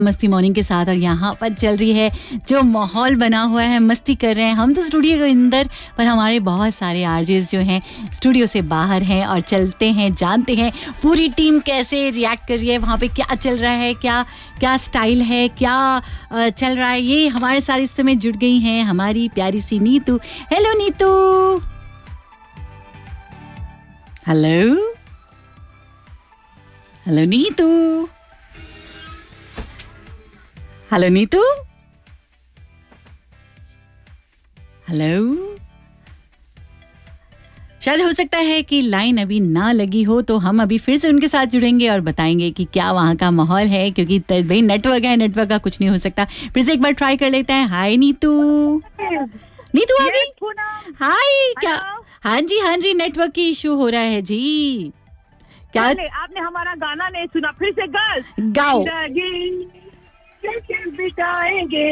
मस्ती मॉर्निंग के साथ और यहाँ पर चल रही है जो माहौल बना हुआ है, मस्ती कर रहे हैं हम तो स्टूडियो के अंदर, पर हमारे बहुत सारे आरजेस जो हैं स्टूडियो से बाहर हैं और चलते हैं जानते हैं पूरी टीम कैसे रिएक्ट कर रही है, वहाँ पे क्या चल रहा है, क्या क्या स्टाइल है, क्या चल रहा है। ये हमारे साथ इस समय जुड़ गई हैं हमारी प्यारी सी Neetu. Hello Neetu. Hello hello Neetu. Hello Neetu. Hello. शायद हो सकता है कि लाइन अभी ना लगी हो, तो हम अभी फिर से उनके साथ जुड़ेंगे और बताएंगे कि क्या वहाँ का माहौल है, क्योंकि भाई नेटवर्क है, नेटवर्क का कुछ नहीं हो सकता। फिर से एक बार ट्राई कर लेते हैं। हाय नीतू। नीतू आ गई। हाय। क्या? हाँ जी, नेटवर्क की इशू हो रहा है जी। क्या आपने हमारा गाना नहीं सुना? फिर से गाओ। बिताएंगे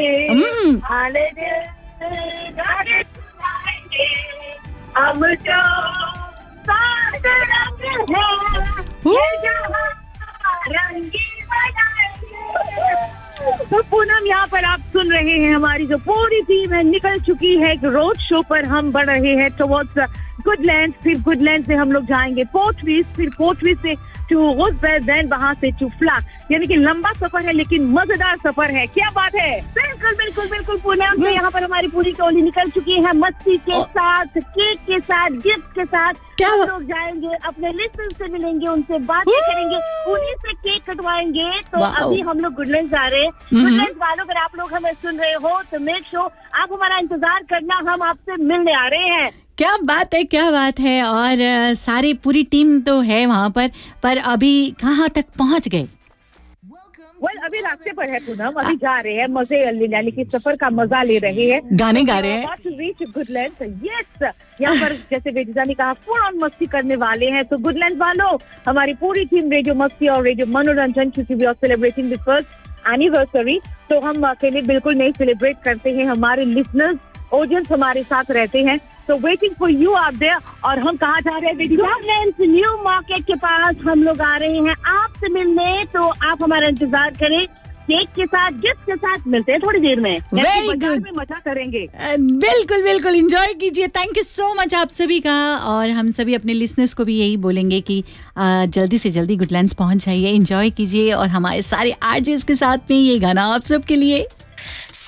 हम जो साथ रंग है रंगी बनाएंगे। तो पूनम, यहाँ पर आप सुन रहे हैं हमारी जो पूरी टीम है निकल चुकी है रोड शो पर। हम बढ़ रहे हैं टुवर्ड्स गुडलैंड, फिर गुडलैंड से हम लोग जाएंगे पोर्टरीज, फिर पोर्टरीज से टू गुडबेल, देन वहाँ से टू फ्लैग। यानी कि लंबा सफर है लेकिन मजेदार सफर है। क्या बात है? बिल्कुल बिल्कुल बिल्कुल पूनम। तो यहाँ पर हमारी पूरी टोली निकल चुकी है मस्ती के साथ, केक के साथ, गिफ्ट के साथ। हम लोग जाएंगे अपने लिस्टर्स से मिलेंगे, उनसे बातें करेंगे, उन्हीं से केक कटवाएंगे। तो अभी हम लोग गुडलैंड जा रहे हैं। गुडलैंड वालों, अगर आप लोग हमें सुन रहे हो तो मेक श्योर आप हमारा इंतजार करना, हम आपसे मिलने आ रहे हैं। क्या बात है, क्या बात है। और सारी पूरी टीम तो है वहाँ पर अभी कहाँ तक पहुँच गए? अभी रास्ते पर है पूनम, अभी जा रहे हैं, मजे यानी कि सफर का मजा ले रहे हैं, गाने गा रहे हैं। Goodland, yes. यहाँ पर जैसे वेदिका ने कहा फुल ऑन मस्ती करने वाले हैं। तो गुडलैंड वालों, हमारी पूरी टीम रेडियो मस्ती और रेडियो मनोरंजन, क्योंकि we are celebrating the first anniversary, तो हम अकेले बिल्कुल नहीं सेलिब्रेट करते हैं। हमारे लिसनर्स, ऑडियंस हमारे साथ रहते हैं। तो waiting for you out there. और हम कहाँ जा रहे हैं? गुडलैंड न्यू मार्केट के पास हम लोग आ रहे हैं आपसे मिलने। तो आप हमारा इंतजार करें, केक के साथ, गिफ्ट के साथ। मिलते हैं थोड़ी देर में। वेरी गुड, में मजा करेंगे। बिल्कुल बिल्कुल एंजॉय कीजिए। थैंक यू सो मच आप सभी का। और हम सभी अपने लिसनर्स को भी यही बोलेंगे कि जल्दी से जल्दी गुडलैंड्स पहुंच जाइए, एंजॉय कीजिए। और हमारे सारे आरजेस के साथ में ये गाना आप सबके लिए।